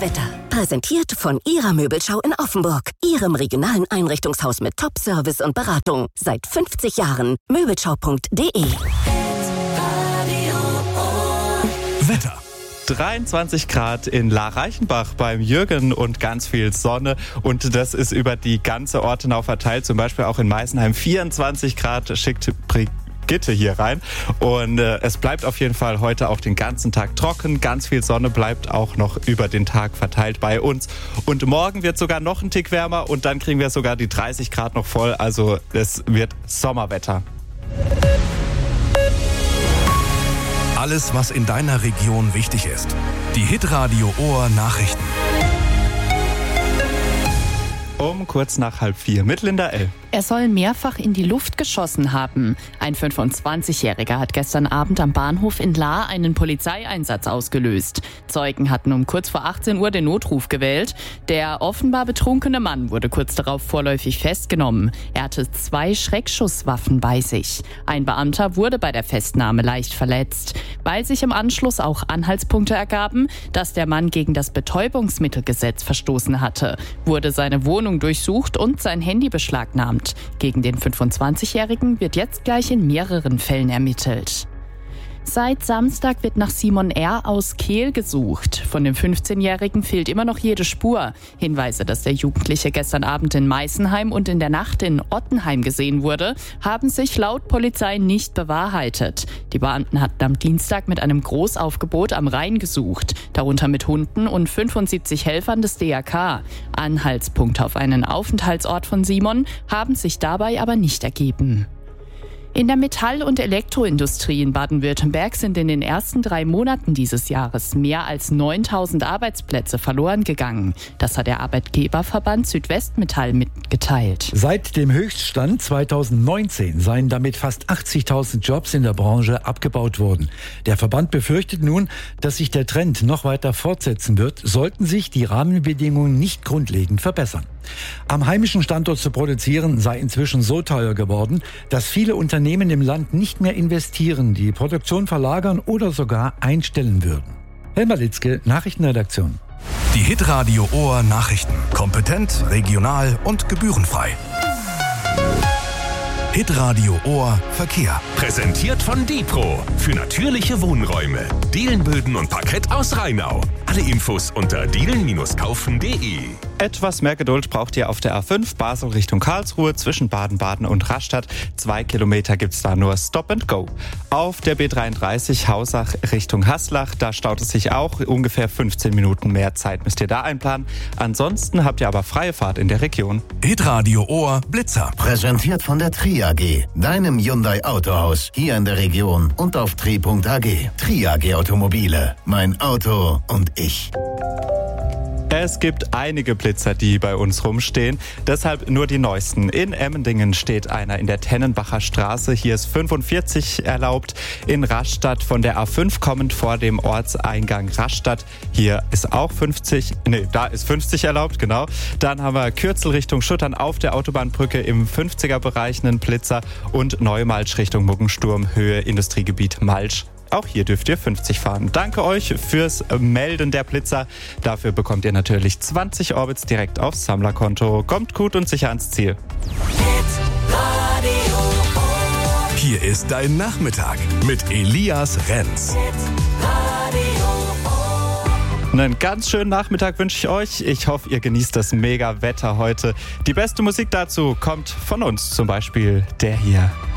Wetter. Präsentiert von Ihrer Möbelschau in Offenburg. Ihrem regionalen Einrichtungshaus mit Top-Service und Beratung. Seit 50 Jahren. Möbelschau.de. Wetter. 23 Grad in La-Reichenbach beim Jürgen und ganz viel Sonne. Und das ist über die ganze Ortenau verteilt. Zum Beispiel auch in Meisenheim 24 Grad. Schickt Brigitte hier rein. Und es bleibt auf jeden Fall heute auch den ganzen Tag trocken. Ganz viel Sonne bleibt auch noch über den Tag verteilt bei uns. Und morgen wird sogar noch ein Tick wärmer und dann kriegen wir sogar die 30 Grad noch voll. Also es wird Sommerwetter. Alles, was in deiner Region wichtig ist. Die Hitradio Ohr Nachrichten. Um kurz nach 3:30 mit Linda L. Er soll mehrfach in die Luft geschossen haben. Ein 25-Jähriger hat gestern Abend am Bahnhof in Lahr einen Polizeieinsatz ausgelöst. Zeugen hatten um kurz vor 18 Uhr den Notruf gewählt. Der offenbar betrunkene Mann wurde kurz darauf vorläufig festgenommen. Er hatte 2 Schreckschusswaffen bei sich. Ein Beamter wurde bei der Festnahme leicht verletzt. Weil sich im Anschluss auch Anhaltspunkte ergaben, dass der Mann gegen das Betäubungsmittelgesetz verstoßen hatte, wurde seine Wohnung durchsucht und sein Handy beschlagnahmt. Gegen den 25-Jährigen wird jetzt gleich in mehreren Fällen ermittelt. Seit Samstag wird nach Simon R. aus Kehl gesucht. Von dem 15-Jährigen fehlt immer noch jede Spur. Hinweise, dass der Jugendliche gestern Abend in Meisenheim und in der Nacht in Ottenheim gesehen wurde, haben sich laut Polizei nicht bewahrheitet. Die Beamten hatten am Dienstag mit einem Großaufgebot am Rhein gesucht, darunter mit Hunden und 75 Helfern des DRK. Anhaltspunkte auf einen Aufenthaltsort von Simon haben sich dabei aber nicht ergeben. In der Metall- und Elektroindustrie in Baden-Württemberg sind in den ersten 3 Monaten dieses Jahres mehr als 9.000 Arbeitsplätze verloren gegangen. Das hat der Arbeitgeberverband Südwestmetall mitgeteilt. Seit dem Höchststand 2019 seien damit fast 80.000 Jobs in der Branche abgebaut worden. Der Verband befürchtet nun, dass sich der Trend noch weiter fortsetzen wird, sollten sich die Rahmenbedingungen nicht grundlegend verbessern. Am heimischen Standort zu produzieren sei inzwischen so teuer geworden, dass viele Unternehmen im Land nicht mehr investieren, die Produktion verlagern oder sogar einstellen würden. Helmer Litzke, Nachrichtenredaktion. Die Hitradio Ohr Nachrichten. Kompetent, regional und gebührenfrei. Hitradio Ohr Verkehr. Präsentiert von Dipro. Für natürliche Wohnräume. Dielenböden und Parkett aus Rheinau. Alle Infos unter dielen-kaufen.de. Etwas mehr Geduld braucht ihr auf der A5 Basel Richtung Karlsruhe zwischen Baden-Baden und Rastatt. 2 Kilometer gibt's da nur Stop and Go. Auf der B33 Hausach Richtung Haslach, da staut es sich auch. Ungefähr 15 Minuten mehr Zeit müsst ihr da einplanen. Ansonsten habt ihr aber freie Fahrt in der Region. Hitradio Ohr Blitzer. Präsentiert von der Tri AG, deinem Hyundai Autohaus, hier in der Region und auf tri.ag. Tri AG Automobile, mein Auto und ich. Es gibt einige Blitzer, die bei uns rumstehen, deshalb nur die neuesten. In Emmendingen steht einer in der Tennenbacher Straße, hier ist 45 erlaubt. In Rastatt von der A5 kommend vor dem Ortseingang Rastatt, hier ist auch 50, da ist 50 erlaubt, genau. Dann haben wir Kürzel Richtung Schuttern auf der Autobahnbrücke im 50er-Bereich einen Blitzer und Neumalsch Richtung Muggensturm, Höhe Industriegebiet Malsch. Auch hier dürft ihr 50 fahren. Danke euch fürs Melden der Blitzer. Dafür bekommt ihr natürlich 20 Orbits direkt aufs Sammlerkonto. Kommt gut und sicher ans Ziel. Hier ist dein Nachmittag mit Elias Renz. Einen ganz schönen Nachmittag wünsche ich euch. Ich hoffe, ihr genießt das mega Wetter heute. Die beste Musik dazu kommt von uns, zum Beispiel der hier.